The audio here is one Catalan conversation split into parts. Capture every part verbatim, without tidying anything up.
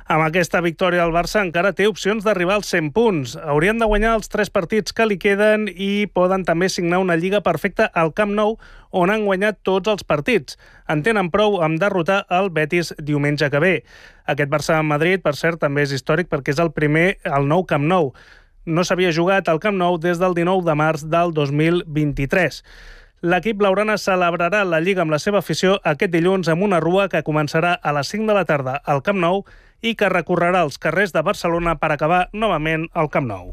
Amb aquesta victòria el Barça encara té opcions d'arribar als cent punts. Haurien de guanyar els tres partits que li queden i poden també signar una lliga perfecta al Camp Nou, on han guanyat tots els partits. En tenen prou amb derrotar el Betis diumenge que ve. Aquest Barça-Madrid, per cert, també és històric perquè és el primer al nou Camp Nou. No s'havia jugat al Camp Nou des del dinou de març del dos mil vint-i-tres. L'equip blaugrana celebrarà la Lliga amb la seva afició aquest dilluns amb una rua que començarà a les cinc de la tarda al Camp Nou i que recorrerà els carrers de Barcelona per acabar novament al Camp Nou.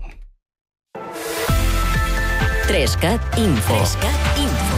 trescat Info. trescat Info.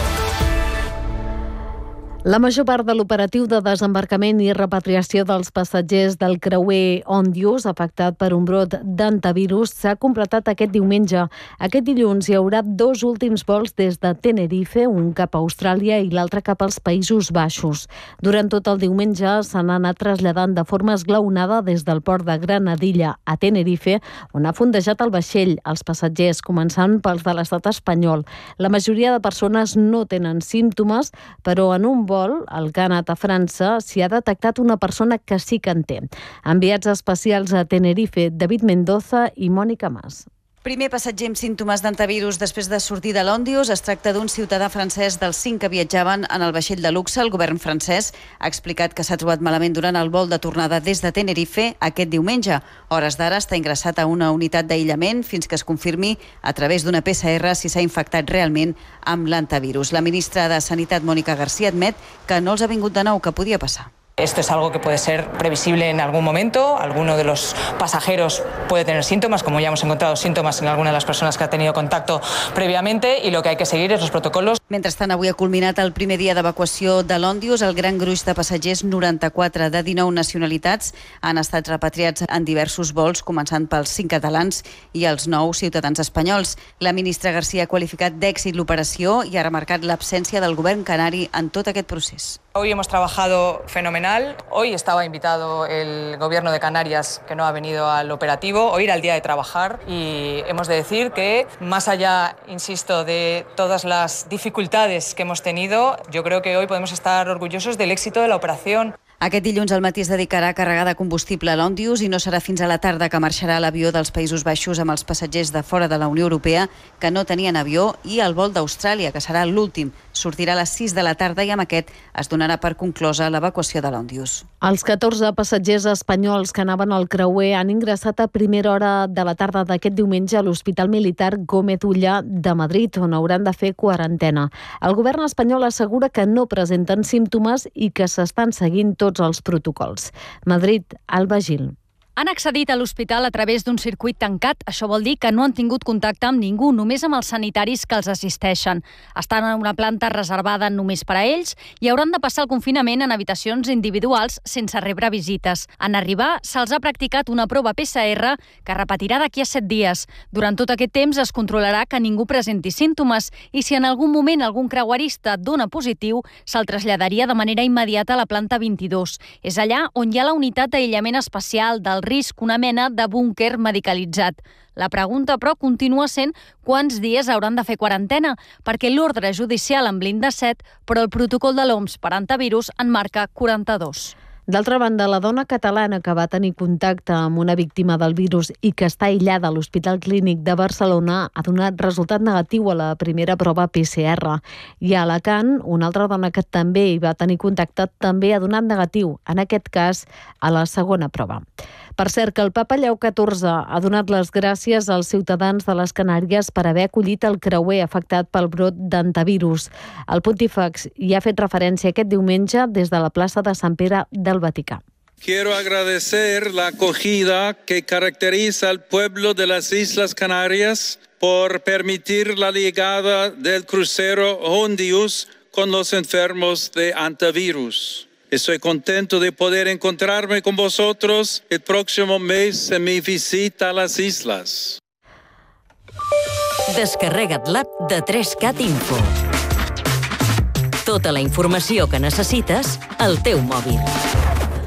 La major part de l'operatiu de desembarcament i repatriació dels passatgers del creuer Òndius, afectat per un brot d'hantavirus, s'ha completat aquest diumenge. Aquest dilluns hi haurà dos últims vols des de Tenerife, un cap a Austràlia i l'altre cap als Països Baixos. Durant tot el diumenge s'han anat traslladant de forma esglaonada des del port de Granadilla a Tenerife, on ha fondejat el vaixell, els passatgers, començant pels de l'estat espanyol. La majoria de persones no tenen símptomes, però en un vol el que ha anat a França s'hi ha detectat una persona que sí que en té. Enviats especials a Tenerife, David Mendoza i Mònica Mas. Primer passatger amb símptomes d'hantavirus després de sortir de l'Òndius. Es tracta d'un ciutadà francès dels cinc que viatjaven en el vaixell de luxe. El govern francès ha explicat que s'ha trobat malament durant el vol de tornada des de Tenerife aquest diumenge. A hores d'ara està ingressat a una unitat d'aïllament fins que es confirmi a través d'una P C R si s'ha infectat realment amb l'hantavirus. La ministra de Sanitat, Mónica García, admet que no els ha vingut de nou, que podia passar. Esto es algo que puede ser previsible en algún momento. Alguno de los pasajeros puede tener síntomas, como ya hemos encontrado síntomas en alguna de las personas que ha tenido contacto previamente, y lo que hay que seguir es los protocolos. Mentrestant, avui ha culminat el primer dia d'evacuació de l'Òndius. El gran gruix de passatgers, noranta-quatre de dinou nacionalitats, han estat repatriats en diversos vols, començant pels cinc catalans i els nou ciutadans espanyols. La ministra García ha qualificat d'èxit l'operació i ha remarcat l'absència del govern canari en tot aquest procés. Hoy hemos trabajado fenomenal. Hoy estaba invitado el gobierno de Canarias, que no ha venido al operativo. Hoy era el día de trabajar y hemos de decir que, más allá, insisto, de todas las dificultades que hemos tenido, yo creo que hoy podemos estar orgullosos del éxito de la operación. Aquest dilluns al matí es dedicarà a carregar de combustible a l'Òndius i no serà fins a la tarda que marxarà l'avió dels Països Baixos amb els passatgers de fora de la Unió Europea que no tenien avió i el vol d'Austràlia, que serà l'últim. Sortirà a les sis de la tarda i amb aquest es donarà per conclosa l'evacuació de l'Òndius. Els catorze passatgers espanyols que anaven al creuer han ingressat a primera hora de la tarda d'aquest diumenge a l'Hospital Militar Gómez Ulla de Madrid, on hauran de fer quarantena. El govern espanyol assegura que no presenten símptomes i que s'estan seguint tots els protocols. Madrid, Alba Gil. Han accedit a l'hospital a través d'un circuit tancat. Això vol dir que no han tingut contacte amb ningú, només amb els sanitaris que els assisteixen. Estan en una planta reservada només per a ells i hauran de passar el confinament en habitacions individuals sense rebre visites. En arribar, se'ls ha practicat una prova P C R que repetirà d'aquí a set dies. Durant tot aquest temps es controlarà que ningú presenti símptomes i si en algun moment algun creuerista dona positiu, se'l traslladaria de manera immediata a la planta vint-i-dos. És allà on hi ha la unitat d'aïllament especial del risc, una mena de búnquer medicalitzat. La pregunta, però, continua sent quants dies hauran de fer quarantena, perquè l'ordre judicial en blinda set, però el protocol de l'O M S per antivirus en marca quaranta-dos. D'altra banda, la dona catalana que va tenir contacte amb una víctima del virus i que està aïllada a l'Hospital Clínic de Barcelona ha donat resultat negatiu a la primera prova P C R. I a Alacant, una altra dona que també hi va tenir contacte també ha donat negatiu, en aquest cas a la segona prova. Per cert, que el papa Lleó catorze ha donat les gràcies als ciutadans de les Canàries per haver acollit el creuer afectat pel brot d'hantavirus. El pontífex hi ha fet referència aquest diumenge des de la plaça de Sant Pere del Vaticà. Quiero agradecer la acogida que caracteriza al pueblo de las Islas Canarias por permitir la llegada del crucero Òndius con los enfermos de hantavirus. Estoy contento de poder encontrarme con vosotros el próximo mes en mi visita a las islas. Descarrega't l'app de trescat Info. Tota la informació que necessites al teu mòbil.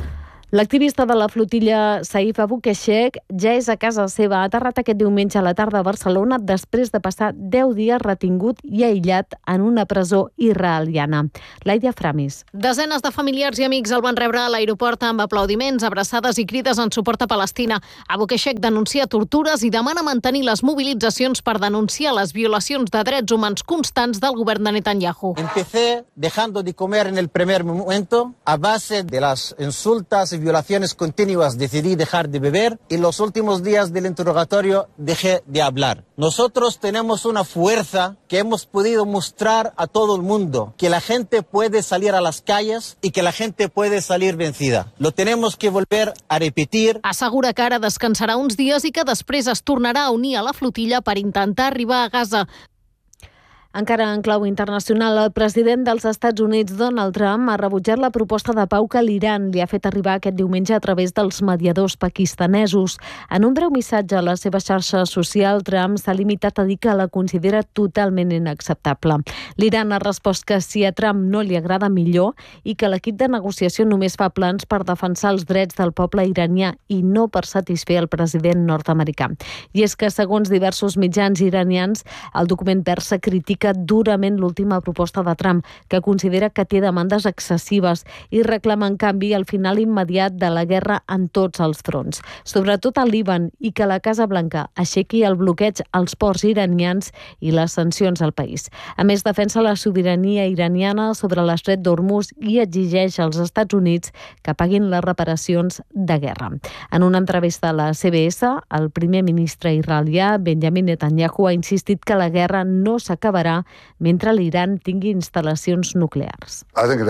L'activista de la flotilla Saif Abou-Keshek ja és a casa seva. Ha aterrat aquest diumenge a la tarda a Barcelona després de passar deu dies retingut i aïllat en una presó israeliana. Laia Framis. Desenes de familiars i amics el van rebre a l'aeroport amb aplaudiments, abraçades i crides en suport a Palestina. Abou-Keshek denuncia tortures i demana mantenir les mobilitzacions per denunciar les violacions de drets humans constants del govern de Netanyahu. Empecé dejando de comer en el primer momento a base de las insultas y violaciones continuas. Decidí dejar de beber y en los últimos días del interrogatorio dejé de hablar. Nosotros tenemos una fuerza que hemos podido mostrar a todo el mundo, que la gente puede salir a las calles y que la gente puede salir vencida. Lo tenemos que volver a repetir. Assegura que ara descansarà uns dies i que després es tornarà a unir a la flotilla per intentar arribar a Gaza. Encara en clau internacional, el president dels Estats Units, Donald Trump, ha rebutjat la proposta de pau que l'Iran li ha fet arribar aquest diumenge a través dels mediadors pakistanesos. En un breu missatge a la seva xarxa social, Trump s'ha limitat a dir que la considera totalment inacceptable. L'Iran ha respost que si a Trump no li agrada millor i que l'equip de negociació només fa plans per defensar els drets del poble iranià i no per satisfer el president nord-americà. I és que, segons diversos mitjans iranians, el document persa critica durament l'última proposta de Trump, que considera que té demandes excessives i reclama, en canvi, el final immediat de la guerra en tots els fronts, sobretot al Líban, i que la Casa Blanca aixequi el bloqueig als ports iranians i les sancions al país. A més, defensa la sobirania iraniana sobre l'estret d'Hormuz i exigeix als Estats Units que paguin les reparacions de guerra. En una entrevista a la C B S, el primer ministre israelià, Benjamin Netanyahu, ha insistit que la guerra no s'acabarà mentre l'Iran tingui instal·lacions nuclears.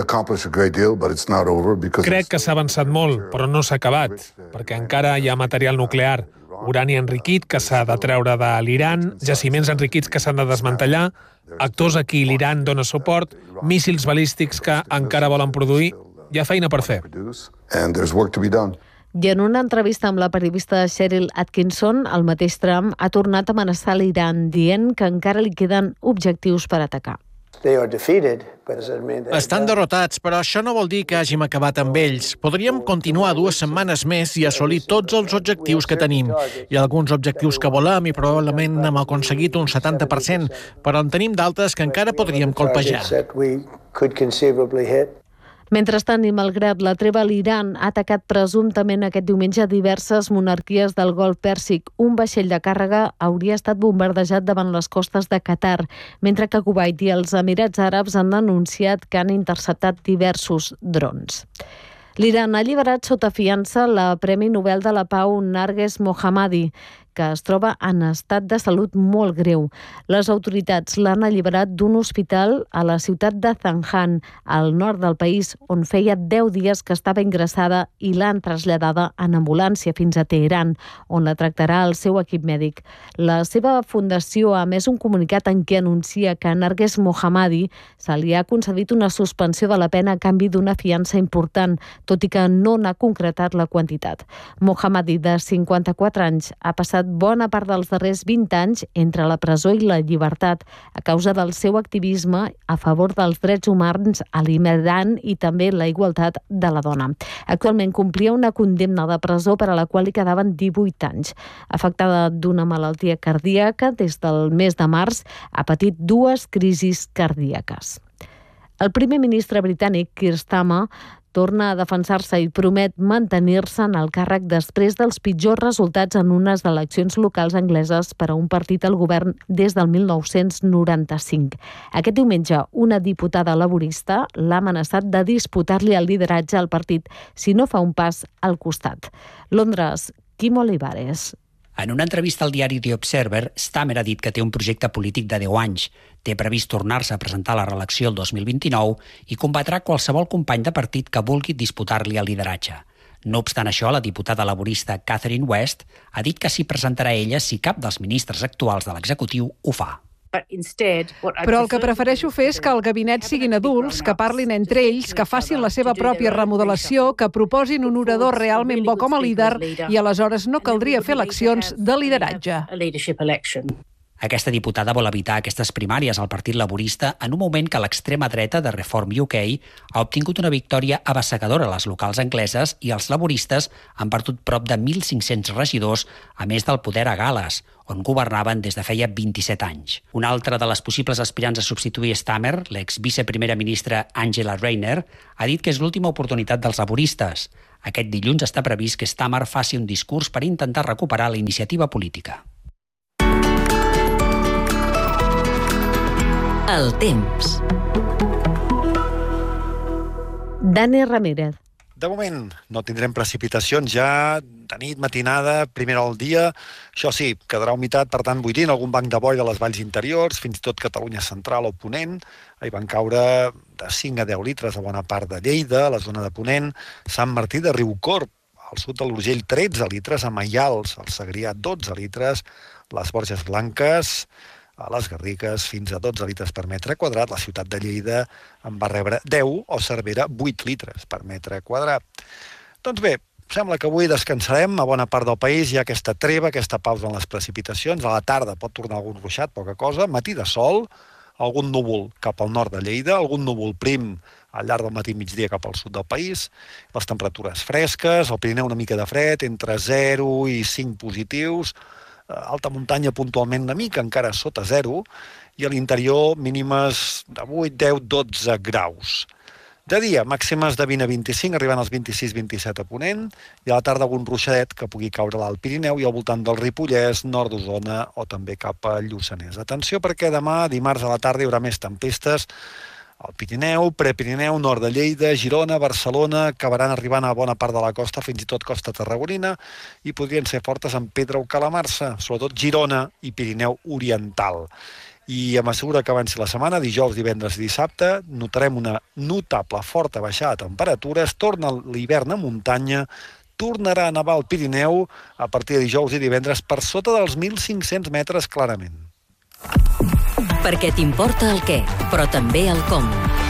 Crec que s'ha avançat molt, però no s'ha acabat, perquè encara hi ha material nuclear, urani enriquit que s'ha de treure de l'Iran, jaciments enriquits que s'han de desmantellar, actors a qui l'Iran dona suport, míssils balístics que encara volen produir. Hi ha feina per fer. I en una entrevista amb la periodista Cheryl Atkinson, el mateix Trump ha tornat a amenaçar l'Iran, dient que encara li queden objectius per atacar. Estan derrotats, però això no vol dir que hàgim acabat amb ells. Podríem continuar dues setmanes més i assolir tots els objectius que tenim. Hi ha alguns objectius que volem i probablement hem aconseguit un setanta per cent, però en tenim d'altres que encara podríem colpejar. Mentrestant, i malgrat la treva, l'Iran ha atacat presumptament aquest diumenge diverses monarquies del Golf Pèrsic. Un vaixell de càrrega hauria estat bombardejat davant les costes de Qatar, mentre que Kuwait i els Emirats Àrabs han anunciat que han interceptat diversos drons. L'Iran ha alliberat sota fiança la Premi Nobel de la Pau Narges Mohammadi, que es troba en estat de salut molt greu. Les autoritats l'han alliberat d'un hospital a la ciutat de Zanjan, al nord del país, on feia deu dies que estava ingressada, i l'han traslladada en ambulància fins a Teheran, on la tractarà el seu equip mèdic. La seva fundació ha emès un comunicat en què anuncia que a Narges Mohammadi se li ha concedit una suspensió de la pena a canvi d'una fiança important, tot i que no n'ha concretat la quantitat. Mohammadi, de cinquanta-quatre anys, ha passat bona part dels darrers vint anys entre la presó i la llibertat a causa del seu activisme a favor dels drets humans a l'Iran i també la igualtat de la dona. Actualment complia una condemna de presó per a la qual li quedaven divuit anys. Afectada d'una malaltia cardíaca, des del mes de març ha patit dues crisis cardíaques. El primer ministre britànic, Keir Starmer, torna a defensar-se i promet mantenir-se en el càrrec després dels pitjors resultats en unes eleccions locals angleses per a un partit al govern des del mil nou-cents noranta-cinc. Aquest diumenge, una diputada laborista l'ha amenaçat de disputar-li el lideratge al partit si no fa un pas al costat. Londres, Quim Olivares. En una entrevista al diari The Observer, Starmer ha dit que té un projecte polític de deu anys. Té previst tornar-se a presentar a la reelecció el dos mil vint-i-nou i combatrà qualsevol company de partit que vulgui disputar-li el lideratge. No obstant això, la diputada laborista Catherine West ha dit que s'hi presentarà ella si cap dels ministres actuals de l'executiu ho fa. Però el que prefereixo fer és que el gabinet siguin adults, que parlin entre ells, que facin la seva pròpia remodelació, que proposin un orador realment bo com a líder i aleshores no caldria fer eleccions de lideratge. Aquesta diputada vol evitar aquestes primàries al Partit Laborista en un moment que l'extrema dreta de Reform U K ha obtingut una victòria abassegadora a les locals angleses i els laboristes han perdut prop de mil cinc-cents regidors, a més del poder a Gal·les, on governaven des de feia vint-i-set anys. Una altra de les possibles aspirants a substituir Starmer, l'ex-viceprimera ministra Angela Rayner, ha dit que és l'última oportunitat dels laboristes. Aquest dilluns està previst que Starmer faci un discurs per intentar recuperar la iniciativa política. El temps. Dani Ramírez. De moment no tindrem precipitacions ja de nit, matinada, primera del dia. Això sí, quedarà humitat, per tant, buidint algun banc de boira a les valls interiors, fins i tot Catalunya central o Ponent. Hi van caure de cinc a deu litres a bona part de Lleida, a la zona de Ponent, Sant Martí de Riucorb, al sud de l'Urgell tretze litres, a Maials, al Segrià dotze litres, les Borges Blanques, a les Garrigues fins a dotze litres per metre quadrat. La ciutat de Lleida en va rebre deu o Cervera vuit litres per metre quadrat. Doncs bé, sembla que avui descansarem a bona part del país. Hi ha aquesta treva, aquesta pausa en les precipitacions. A la tarda pot tornar algun ruixat, poca cosa. Matí de sol, algun núvol cap al nord de Lleida, algun núvol prim al llarg del matí migdia cap al sud del país. Les temperatures fresques, al Pirineu una mica de fred, entre zero i cinc positius, alta muntanya puntualment una mica, encara sota zero, i a l'interior mínimes de vuit, deu, dotze graus. De dia, màximes de vint a vint-i-cinc, arribant als vint-i-sis vint-i-set a Ponent, i a la tarda algun ruixadet que pugui caure a l'Alt Pirineu i al voltant del Ripollès, nord d'Osona o també cap a Lluçanès. Atenció perquè demà, dimarts a la tarda, hi haurà més tempestes al Pirineu, Prepirineu, nord de Lleida, Girona, Barcelona, acabaran arribant a bona part de la costa, fins i tot costa tarragonina, i podrien ser fortes en Pedra o Calamarsa, sobretot Girona i Pirineu oriental. I a mesura que avanci la setmana, dijous, divendres i dissabte, notarem una notable forta baixada de temperatures, torna l'hivern a muntanya, tornarà a nevar al Pirineu a partir de dijous i divendres per sota dels mil cinc-cents metres clarament. Perquè t'importa el què, però també el com.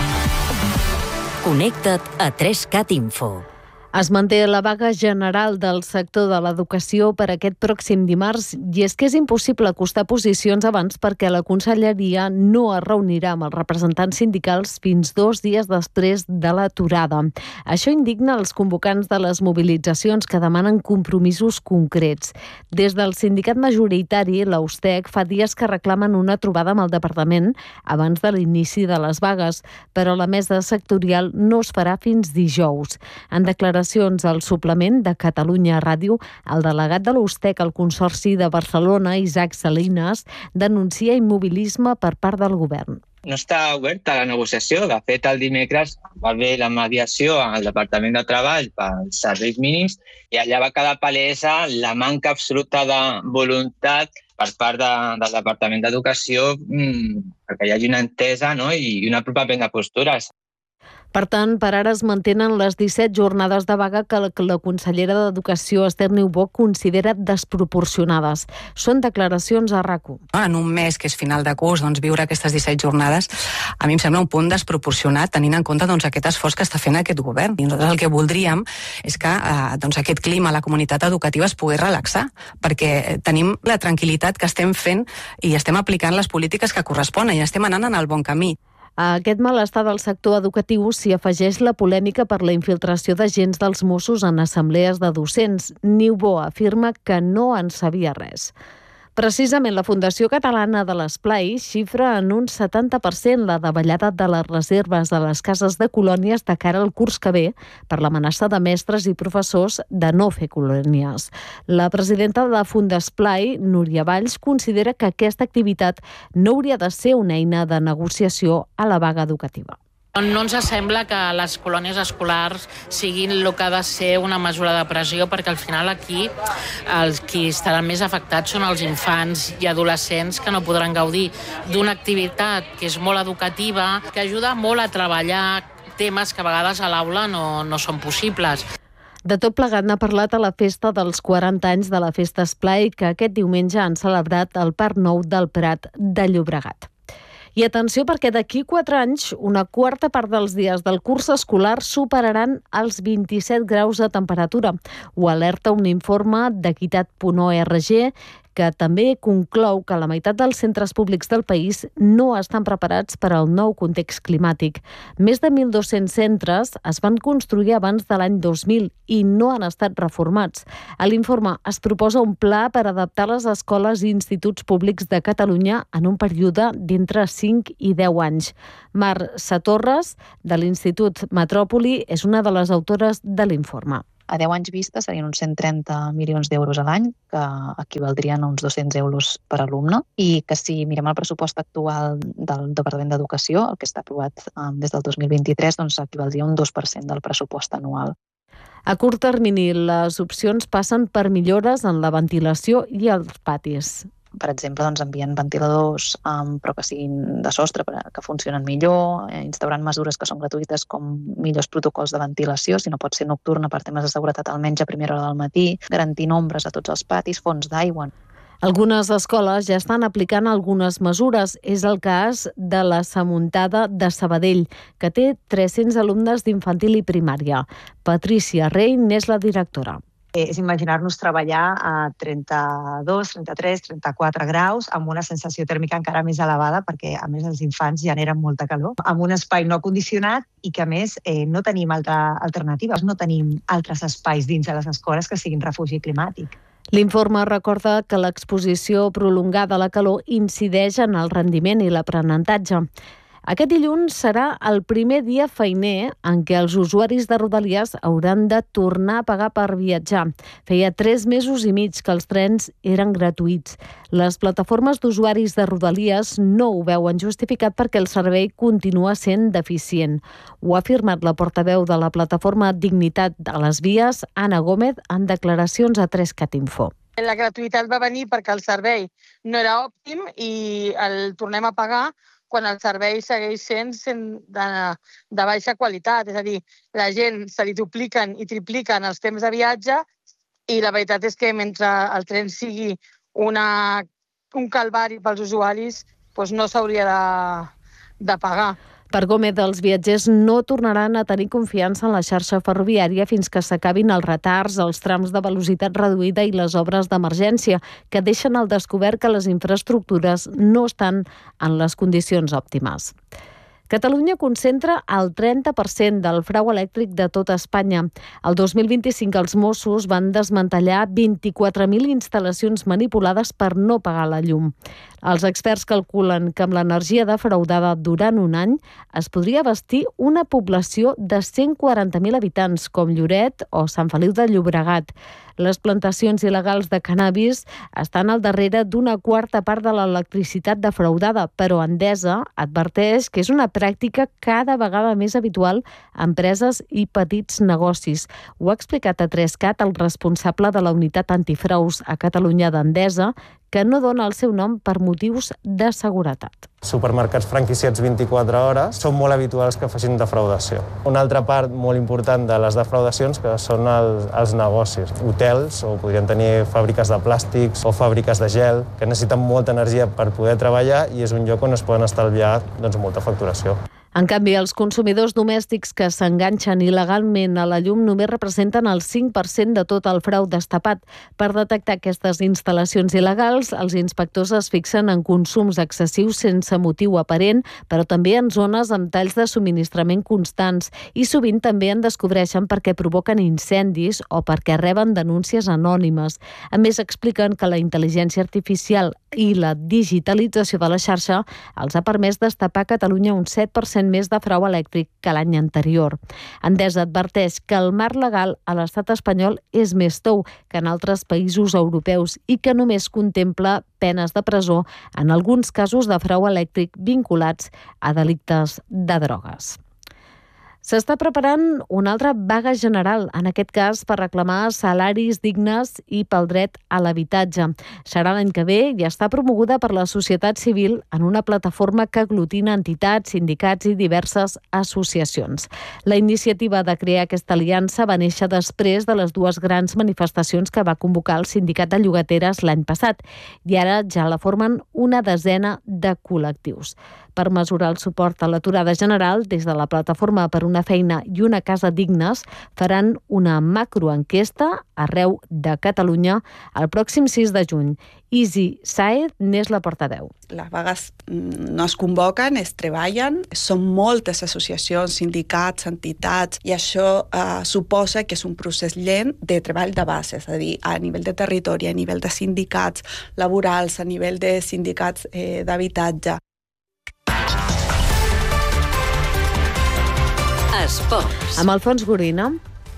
Connecta't a tres cat Info. Es manté la vaga general del sector de l'educació per aquest pròxim dimarts i és que és impossible acostar posicions abans perquè la conselleria no es reunirà amb els representants sindicals fins dos dies després de l'aturada. Això indigna els convocants de les mobilitzacions que demanen compromisos concrets. Des del sindicat majoritari, la USTEC, fa dies que reclamen una trobada amb el departament abans de l'inici de les vagues, però la mesa sectorial no es farà fins dijous. En declaració al suplement de Catalunya Ràdio, el delegat de l'USTEC al Consorci de Barcelona, Isaac Salinas, denuncia immobilisme per part del govern. No està oberta la negociació. De fet, el dimecres va haver la mediació al Departament de Treball pels serveis mínims i allà va quedar palesa la manca absoluta de voluntat per part de, del Departament d'Educació mmm, perquè hi hagi una entesa, no? i una apropament de postures. Per tant, per ara es mantenen les disset jornades de vaga que la consellera d'Educació, Esther Niubó, considera desproporcionades. Són declaracions a RAC u. En un mes que és final de curs, doncs, viure aquestes disset jornades a mi em sembla un punt desproporcionat tenint en compte doncs, aquest esforç que està fent aquest govern. I nosaltres el que voldríem és que eh, doncs, aquest clima a la comunitat educativa es pogués relaxar, perquè tenim la tranquil·litat que estem fent i estem aplicant les polítiques que corresponen i estem anant en el bon camí. A aquest malestar del sector educatiu s'hi afegeix la polèmica per la infiltració d'agents dels Mossos en assemblees de docents. Niubó afirma que no en sabia res. Precisament la Fundació Catalana de l'Esplai xifra en un setanta per cent la davallada de les reserves de les cases de colònies de cara al curs que ve per l'amenaça de mestres i professors de no fer colònies. La presidenta de Fundesplai, Núria Valls, considera que aquesta activitat no hauria de ser una eina de negociació a la vaga educativa. No ens sembla que les colònies escolars siguin el que ha de ser una mesura de pressió, perquè al final aquí els qui estaran més afectats són els infants i adolescents que no podran gaudir d'una activitat que és molt educativa, que ajuda molt a treballar temes que a vegades a l'aula no, no són possibles. De tot plegat n'ha parlat a la festa dels quaranta anys de la Festa Esplai, que aquest diumenge han celebrat al Parc Nou del Prat de Llobregat. I atenció perquè d'aquí quatre anys una quarta part dels dies del curs escolar superaran els vint-i-set graus de temperatura. Ho alerta un informe d'equitat punt org que també conclou que la meitat dels centres públics del país no estan preparats per al nou context climàtic. Més de mil dos-cents centres es van construir abans de l'any dos mil i no han estat reformats. A l'informe es proposa un pla per adaptar les escoles i instituts públics de Catalunya en un període d'entre cinc i deu anys. Mar Satorres, de l'Institut Metròpoli, és una de les autores de l'informe. A deu anys vista serien uns cent trenta milions d'euros a l'any, que equivaldrien a uns dos-cents euros per alumne, i que si mirem el pressupost actual del Departament d'Educació, el que està aprovat des del dos mil vint-i-tres, doncs equivaldria a un dos per cent del pressupost anual. A curt termini, les opcions passen per millores en la ventilació i els patis. Per exemple, doncs, enviant ventiladors um, però que siguin de sostre, que funcionen millor, eh, instaurant mesures que són gratuïtes com millors protocols de ventilació, si no pot ser nocturna per temes de seguretat almenys a primera hora del matí, garantint ombres a tots els patis, fonts d'aigua. Algunes escoles ja estan aplicant algunes mesures. És el cas de la Samuntada de Sabadell, que té tres-cents alumnes d'infantil i primària. Patricia Rey n'és la directora. És imaginar-nos treballar a trenta-dos, trenta-tres, trenta-quatre graus amb una sensació tèrmica encara més elevada perquè, a més, els infants generen molta calor, amb un espai no condicionat i que, a més, eh, no tenim altra alternativa, no tenim altres espais dins de les escoles que siguin refugi climàtic. L'informe recorda que l'exposició prolongada a la calor incideix en el rendiment i l'aprenentatge. Aquest dilluns serà el primer dia feiner en què els usuaris de Rodalies hauran de tornar a pagar per viatjar. Feia tres mesos i mig que els trens eren gratuïts. Les plataformes d'usuaris de Rodalies no ho veuen justificat perquè el servei continua sent deficient. Ho ha afirmat la portaveu de la plataforma Dignitat a les Vies, Anna Gómez, en declaracions a tres cat info. La gratuïtat va venir perquè el servei no era òptim i el tornem a pagar quan el servei segueix sent de, de baixa qualitat. És a dir, la gent se li dupliquen i tripliquen els temps de viatge i la veritat és que mentre el tren sigui una, un calvari pels usuaris, doncs no s'hauria de, de pagar. Per Gómez, els viatgers no tornaran a tenir confiança en la xarxa ferroviària fins que s'acabin els retards, els trams de velocitat reduïda i les obres d'emergència, que deixen al descobert que les infraestructures no estan en les condicions òptimes. Catalunya concentra el trenta per cent del frau elèctric de tota Espanya. El dos mil vint-i-cinc els Mossos van desmantellar vint-i-quatre mil instal·lacions manipulades per no pagar la llum. Els experts calculen que amb l'energia defraudada durant un any es podria abastir una població de cent quaranta mil habitants, com Lloret o Sant Feliu de Llobregat. Les plantacions il·legals de cannabis estan al darrere d'una quarta part de l'electricitat defraudada, però Endesa adverteix que és una pràctica cada vegada més habitual a empreses i petits negocis. Ho ha explicat a tres cat el responsable de la unitat antifraus a Catalunya d'Endesa, que no dona el seu nom per motius de seguretat. Supermercats franquiciats vint-i-quatre hores són molt habituals que facin defraudació. Una altra part molt important de les defraudacions que són els, els negocis. Hotels, o podrien tenir fàbriques de plàstics o fàbriques de gel, que necessiten molta energia per poder treballar i és un lloc on es poden estalviar doncs, molta facturació. En canvi, els consumidors domèstics que s'enganxen il·legalment a la llum només representen el cinc per cent de tot el frau destapat. Per detectar aquestes instal·lacions il·legals, els inspectors es fixen en consums excessius sense motiu aparent, però també en zones amb talls de subministrament constants i sovint també en descobreixen perquè provoquen incendis o perquè reben denúncies anònimes. A més, expliquen que la intel·ligència artificial i la digitalització de la xarxa els ha permès destapar a Catalunya un set per cent més de frau elèctric que l'any anterior. Endesa adverteix que el marc legal a l'estat espanyol és més tou que en altres països europeus i que només contempla penes de presó en alguns casos de frau elèctric vinculats a delictes de drogues. S'està preparant una altra vaga general, en aquest cas per reclamar salaris dignes i pel dret a l'habitatge. Serà l'any que ve i està promoguda per la societat civil en una plataforma que aglutina entitats, sindicats i diverses associacions. La iniciativa de crear aquesta aliança va néixer després de les dues grans manifestacions que va convocar el Sindicat de Llogateres l'any passat i ara ja la formen una desena de col·lectius. Per mesurar el suport a l'aturada general, des de la Plataforma per una una feina i una casa dignes faran una macroenquesta arreu de Catalunya el pròxim sis de juny. Isi Saez n'és la portaveu. Les vagues no es convoquen, es treballen. Són moltes associacions, sindicats, entitats, i això eh, suposa que és un procés lent de treball de base, és a dir, a nivell de territori, a nivell de sindicats laborals, a nivell de sindicats eh, d'habitatge. Esports. Amb Alfons Gorina.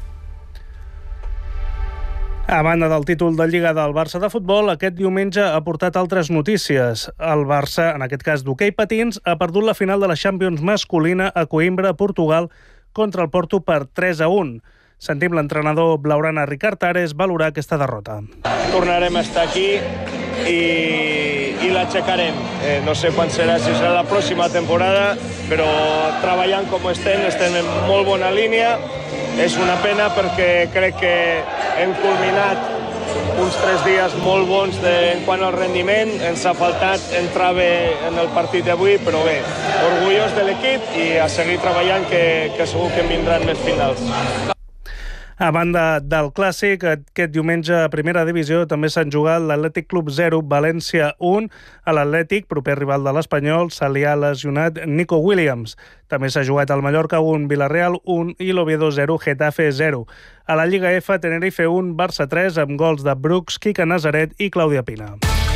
A banda del títol de Lliga del Barça de futbol, aquest diumenge ha portat altres notícies. El Barça, en aquest cas d'hoquei patins, ha perdut la final de la Champions masculina a Coimbra, Portugal, contra el Porto per tres a un. Sentim l'entrenador blaugrana Ricard Ares valorar aquesta derrota. Tornarem a estar aquí i, i l'aixecarem. Eh, no sé quan serà, si serà la pròxima temporada, però treballant com estem, estem en molt bona línia. És una pena perquè crec que hem culminat uns tres dies molt bons de, en quant al rendiment. Ens ha faltat entrar bé en el partit d'avui, però bé, orgullós de l'equip i a seguir treballant, que, que segur que en vindran més finals. A banda del Clàssic, aquest diumenge a Primera Divisió també s'han jugat l'Atlètic Club zero, València un. A l'Atlètic, proper rival de l'Espanyol, se li ha lesionat Nico Williams. També s'ha jugat el Mallorca un, Villarreal un i l'Oviedo zero, Getafe zero. A la Lliga F, Tenerife un, Barça tres, amb gols de Brooks, Quique Nazaret i Clàudia Pina.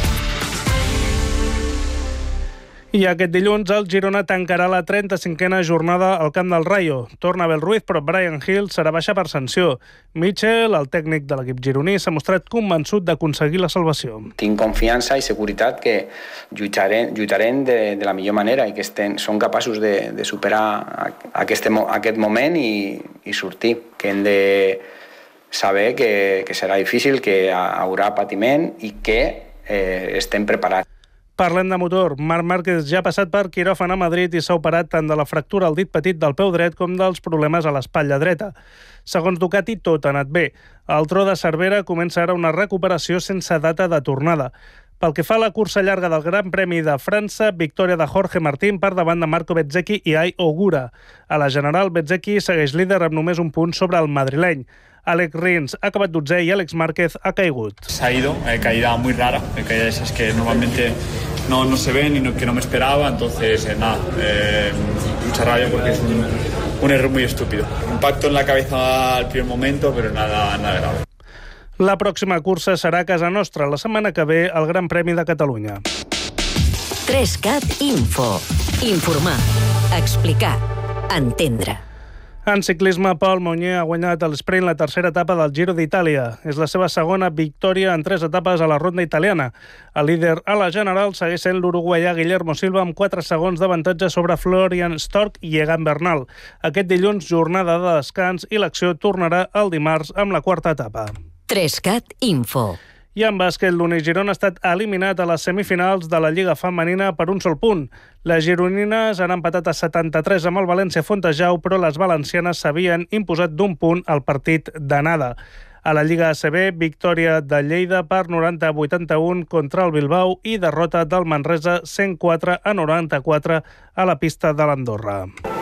I aquest dilluns el Girona tancarà la trenta-cinquena jornada al camp del Rayo. Torna Abel Ruiz, però Brian Hill serà baixa per sanció. Mitchell, el tècnic de l'equip gironí, s'ha mostrat convençut d'aconseguir la salvació. Tinc confiança i seguretat que lluitarem, lluitarem de, de la millor manera i que estem, són capaços de, de superar aquest, aquest moment i, i sortir. Que hem de saber que, que serà difícil, que hi haurà patiment i que eh, estem preparats. Parlem de motor. Marc Márquez ja ha passat per quiròfan a Madrid i s'ha operat tant de la fractura al dit petit del peu dret com dels problemes a l'espatlla dreta. Segons Ducati, tot ha anat bé. El tro de Cervera comença ara una recuperació sense data de tornada. Pel que fa a la cursa llarga del Gran Premi de França, victòria de Jorge Martín per davant de Marco Bezzecchi i Ai Ogura. A la general, Bezzecchi segueix líder amb només un punt sobre el madrileny. Alex Rins ha acabat dotzè i Àlex Márquez ha caigut. Se ha ido, eh, caída muy rara, eh, caída de esas que normalmente no, no se ven y no, que no me esperaba, entonces eh, nada, eh, mucha rabia porque es un, un error muy estúpido. Impacto en la cabeza al primer momento, pero nada, nada grave. La pròxima cursa serà a casa nostra, la setmana que ve, el Gran Premi de Catalunya. tres cat Info. Informar, explicar, entendre. En ciclisme, Pol Monyer ha guanyat el sprint la tercera etapa del Giro d'Itàlia. És la seva segona victòria en tres etapes a la ronda italiana. El líder a la general segueix sent l'uruguaià Guillermo Silva amb quatre segons d'avantatge sobre Florian Stork i Egan Bernal. Aquest dilluns, jornada de descans i l'acció tornarà el dimarts amb la quarta etapa. tres cat Info. I en bàsquet, l'Uni Girona ha estat eliminat a les semifinals de la Lliga Femenina per un sol punt. Les gironines han empatat a setanta-tres amb el València Fontejau, però les valencianes s'havien imposat d'un punt al partit d'anada. A la Lliga A C B, victòria de Lleida per noranta a vuitanta-un contra el Bilbao i derrota del Manresa cent quatre a noranta-quatre a la pista de l'Andorra.